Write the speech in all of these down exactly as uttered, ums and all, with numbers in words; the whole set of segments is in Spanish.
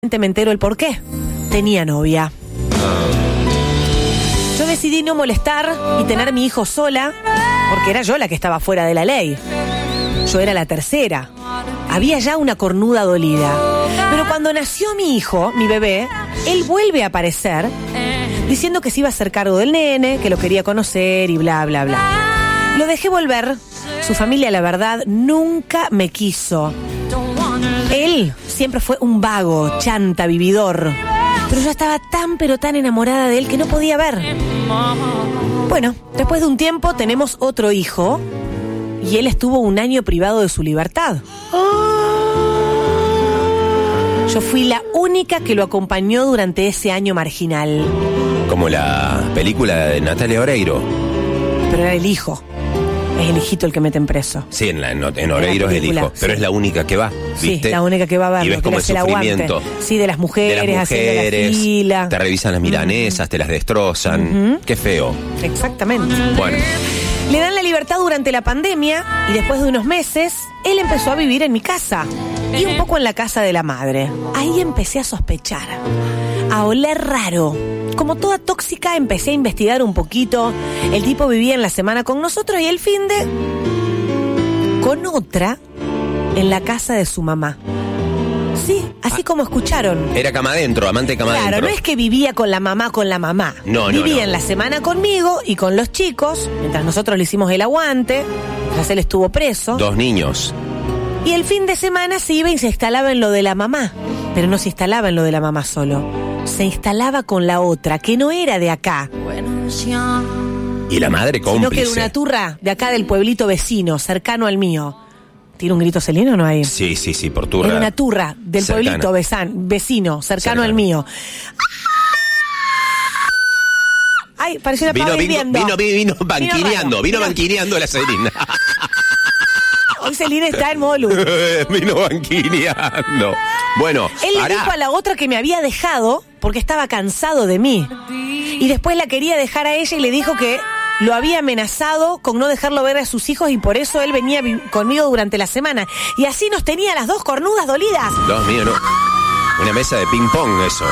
Me entero el por qué. Tenía novia. Yo decidí no molestar y tener a mi hijo sola, porque era yo la que estaba fuera de la ley. Yo era la tercera. Había ya una cornuda dolida. Pero cuando nació mi hijo, mi bebé, él vuelve a aparecer diciendo que se iba a hacer cargo del nene, que lo quería conocer y bla, bla, bla. Lo dejé volver. Su familia, la verdad, nunca me quiso. Él siempre fue un vago, chanta, vividor. Pero yo estaba tan pero tan enamorada de él que no podía ver. Bueno, después de un tiempo tenemos otro hijo y él estuvo un año privado de su libertad. Yo fui la única que lo acompañó durante ese año marginal. Como la película de Natalia Oreiro. Pero era el hijo. Es el hijito el que meten preso. Sí, en, la, en, en Oreiro es el hijo, pero sí. Es la única que va, ¿viste? Sí, la única que va a verlo. Y ves como el sufrimiento. Sí, de las mujeres, de las mujeres, haciendo la fila. Te revisan las milanesas, uh-huh. te las destrozan. Uh-huh. Qué feo. Exactamente. Bueno. Le dan la libertad durante la pandemia y después de unos meses, él empezó a vivir en mi casa y un poco en la casa de la madre. Ahí empecé a sospechar, a oler raro. Como toda tóxica, empecé a investigar un poquito. El tipo vivía en la semana con nosotros y el finde con otra en la casa de su mamá. Sí, así ah, como escucharon. Era cama adentro, amante cama adentro. Claro, no es que vivía con la mamá con la mamá. No, no, Vivía no. en la semana conmigo y con los chicos, mientras nosotros le hicimos el aguante, mientras él estuvo preso. Dos niños. Y el fin de semana se iba y se instalaba en lo de la mamá. Pero no se instalaba en lo de la mamá solo. Se instalaba con la otra, que no era de acá. Y la madre cómplice. Sino que era una turra de acá del pueblito vecino, cercano al mío. ¿Tiene un grito Celino o no hay? Sí, sí, sí, por turra. Era una turra del cercana. Pueblito besan, vecino, cercano, cercano al mío. Ay, pareció una pava viviendo. Vino, vino, vino banquineando, vino, vino banquineando la Celina. Hoy Celina está en modo luz. Vino banquineando. Bueno, él le dijo a la otra que me había dejado porque estaba cansado de mí. Y después la quería dejar a ella y le dijo que lo había amenazado con no dejarlo ver a sus hijos y por eso él venía conmigo durante la semana. Y así nos tenía las dos cornudas dolidas. Dios mío, no. Una mesa de ping pong, eso.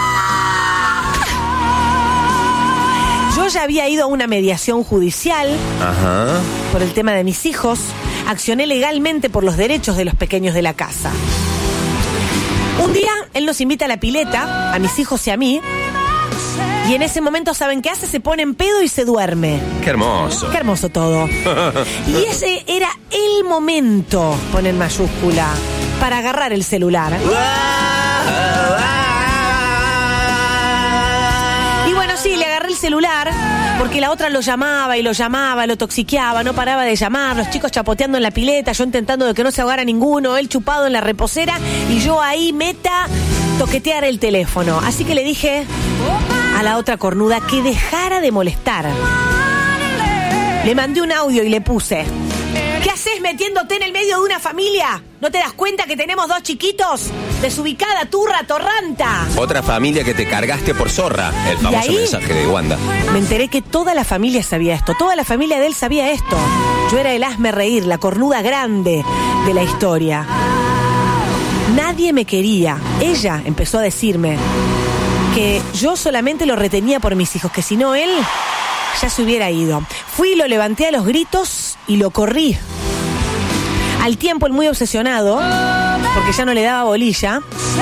Yo ya había ido a una mediación judicial. Ajá. Por el tema de mis hijos. Accioné legalmente por los derechos de los pequeños de la casa. Un día, él nos invita a la pileta, a mis hijos y a mí. Y en ese momento, ¿saben qué hace? Se pone en pedo y se duerme. ¡Qué hermoso! ¡Qué hermoso todo! Y ese era el momento, pone en mayúscula, para agarrar el celular. Y bueno, sí, le agarré el celular porque la otra lo llamaba y lo llamaba, lo toxiqueaba, no paraba de llamar, los chicos chapoteando en la pileta, yo intentando de que no se ahogara ninguno, él chupado en la reposera y yo ahí meta toquetear el teléfono. Así que le dije a la otra cornuda que dejara de molestar. Le mandé un audio y le puse: ¿qué haces metiéndote en el medio de una familia? ¿No te das cuenta que tenemos dos chiquitos? Desubicada, turra, torranta. Otra familia que te cargaste por zorra. El famoso ahí, mensaje de Wanda. Me enteré que toda la familia sabía esto. Toda la familia de él sabía esto. Yo era el hazme reír, la cornuda grande de la historia. Nadie me quería. Ella empezó a decirme que yo solamente lo retenía por mis hijos, que si no él ya se hubiera ido. Fui y lo levanté a los gritos y lo corrí. Al tiempo, el muy obsesionado, porque ya no le daba bolilla,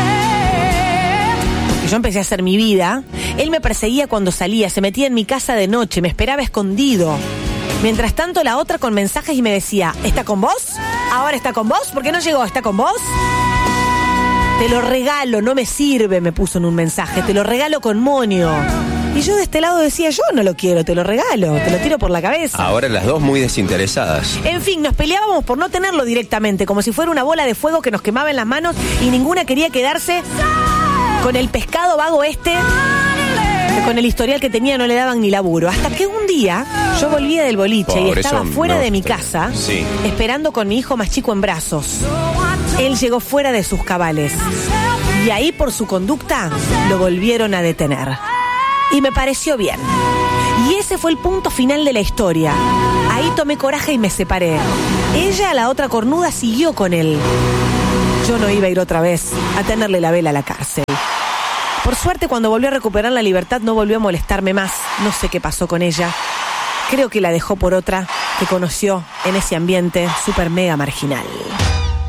porque yo empecé a hacer mi vida, él me perseguía cuando salía, se metía en mi casa de noche, me esperaba escondido. Mientras tanto, la otra con mensajes y me decía: ¿está con vos? ¿Ahora está con vos? ¿Por qué no llegó? ¿Está con vos? Te lo regalo, no me sirve, me puso en un mensaje, te lo regalo con monio. Y yo de este lado decía: yo no lo quiero, te lo regalo, te lo tiro por la cabeza. Ahora las dos muy desinteresadas. En fin, nos peleábamos por no tenerlo directamente, como si fuera una bola de fuego que nos quemaba en las manos y ninguna quería quedarse con el pescado vago este, que con el historial que tenía no le daban ni laburo. Hasta que un día yo volvía del boliche Pobre y estaba fuera no, de mi casa, sí. esperando con mi hijo más chico en brazos. Él llegó fuera de sus cabales y ahí por su conducta lo volvieron a detener. Y me pareció bien. Y ese fue el punto final de la historia. Ahí tomé coraje y me separé. Ella, la otra cornuda, siguió con él. yo no iba a ir otra vez a tenerle la vela a la cárcel. Por suerte, cuando volvió a recuperar la libertad, no volvió a molestarme más. No sé qué pasó con ella. Creo que la dejó por otra que conoció en ese ambiente súper mega marginal.